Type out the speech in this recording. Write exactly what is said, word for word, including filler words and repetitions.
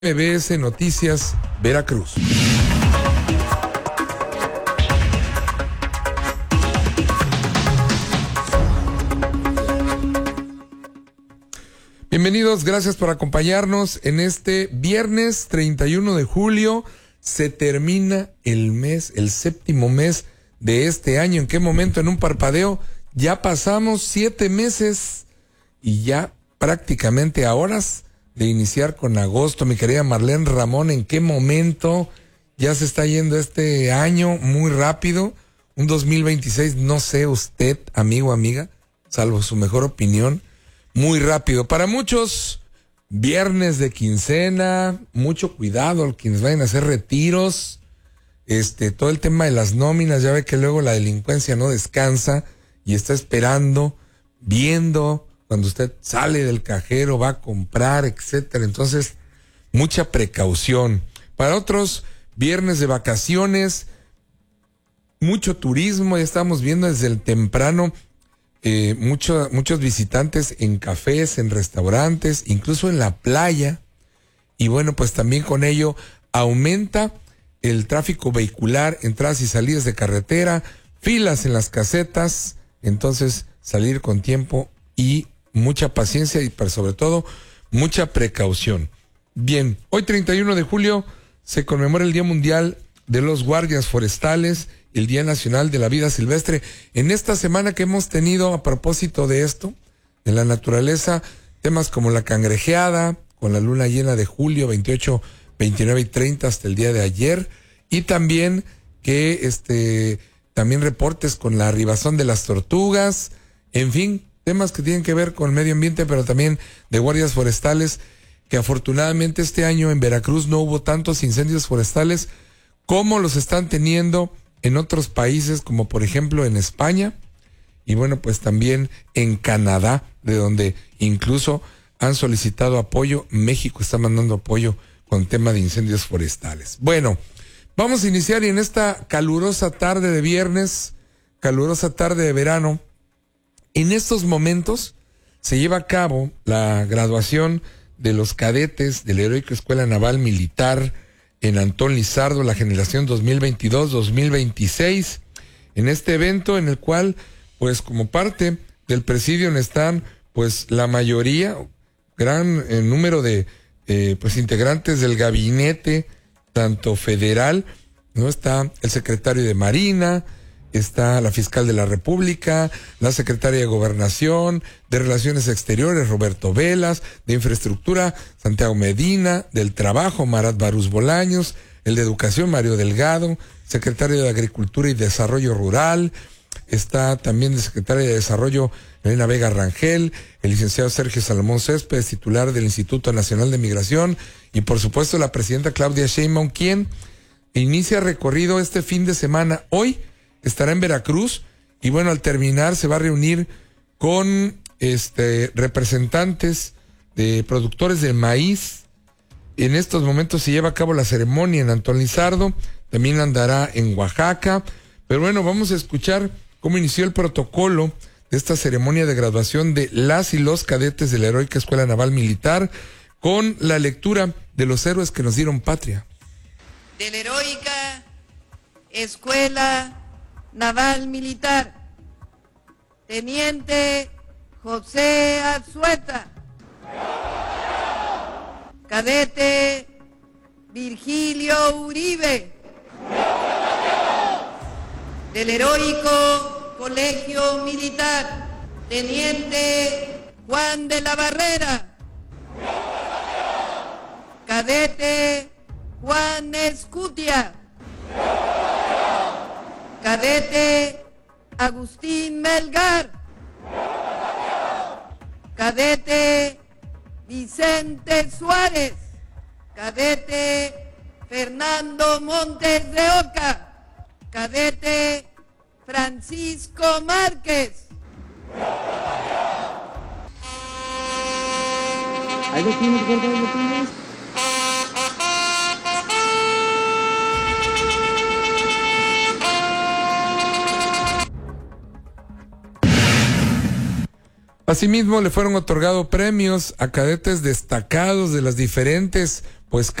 M B S Noticias, Veracruz. Bienvenidos, gracias por acompañarnos en este viernes treinta y uno de julio. Se termina el mes, el séptimo mes de este año. ¿En qué momento? En un parpadeo ya pasamos siete meses y ya prácticamente a horas de iniciar con agosto. Mi querida Marlene Ramón, ¿en qué momento ya se está yendo este año muy rápido? Un dos mil veintiséis, no sé usted, amigo, amiga, salvo su mejor opinión, muy rápido. Para muchos, viernes de quincena, mucho cuidado quienes vayan a hacer retiros, este, todo el tema de las nóminas, ya ve que luego la delincuencia no descansa y está esperando, viendo cuando usted sale del cajero, va a comprar, etcétera. Entonces, mucha precaución. Para otros, viernes de vacaciones, mucho turismo, ya estamos viendo desde el temprano eh, mucho, muchos visitantes en cafés, en restaurantes, incluso en la playa. Y bueno, pues también con ello aumenta el tráfico vehicular, entradas y salidas de carretera, filas en las casetas. Entonces, salir con tiempo y mucha paciencia y pero sobre todo mucha precaución. Bien, hoy treinta y uno de julio se conmemora el Día Mundial de los Guardias Forestales, el Día Nacional de la Vida Silvestre. En esta semana que hemos tenido a propósito de esto, de la naturaleza, temas como la cangrejeada, con la luna llena de julio veintiocho, veintinueve y treinta hasta el día de ayer, y también que este también reportes con la arribazón de las tortugas, en fin, temas que tienen que ver con el medio ambiente, pero también de guardias forestales, que afortunadamente este año en Veracruz no hubo tantos incendios forestales como los están teniendo en otros países, como por ejemplo en España, y bueno, pues también en Canadá, de donde incluso han solicitado apoyo. México está mandando apoyo con tema de incendios forestales. Bueno, vamos a iniciar y en esta calurosa tarde de viernes, calurosa tarde de verano, en estos momentos se lleva a cabo la graduación de los cadetes de la Heroica Escuela Naval Militar en Antón Lizardo, la generación dos mil veintidós dos mil veintiséis. En este evento en el cual, pues como parte del presidio están pues la mayoría, gran eh, número de eh, pues integrantes del gabinete, tanto federal, ¿no? Está el secretario de Marina, está la fiscal de la República, la secretaria de Gobernación, de Relaciones Exteriores, Roberto Velas, de Infraestructura, Santiago Medina, del Trabajo, Marat Barús Bolaños, el de Educación, Mario Delgado, secretario de Agricultura y Desarrollo Rural, está también de secretaria de Desarrollo, Elena Vega Rangel, el licenciado Sergio Salomón Céspedes, titular del Instituto Nacional de Migración, y por supuesto la presidenta Claudia Sheinbaum, quien inicia recorrido este fin de semana. Hoy estará en Veracruz y bueno, al terminar se va a reunir con este representantes de productores de maíz. En estos momentos se lleva a cabo la ceremonia en Antón Lizardo, también andará en Oaxaca, pero bueno, vamos a escuchar cómo inició el protocolo de esta ceremonia de graduación de las y los cadetes de la Heroica Escuela Naval Militar, con la lectura de los héroes que nos dieron patria. De la Heroica Escuela Naval Militar, Teniente José Azueta, Cadete Virgilio Uribe, del Heroico Colegio Militar, Teniente Juan de la Barrera, Cadete Juan Escutia, Cadete Agustín Melgar, Cadete Vicente Suárez, Cadete Fernando Montes de Oca, Cadete Francisco Márquez. ¿Ahí lo tienes, gordo? ¿Ahí lo tienes? Asimismo, le fueron otorgados premios a cadetes destacados de las diferentes pues